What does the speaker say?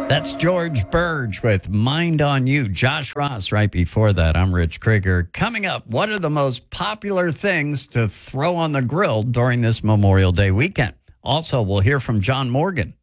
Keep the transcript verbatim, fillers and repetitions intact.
That's George Burge with Mind on You. Josh Ross right before that. I'm Rich Krieger. Coming up, what are the most popular things to throw on the grill during this Memorial Day weekend? Also, we'll hear from John Morgan.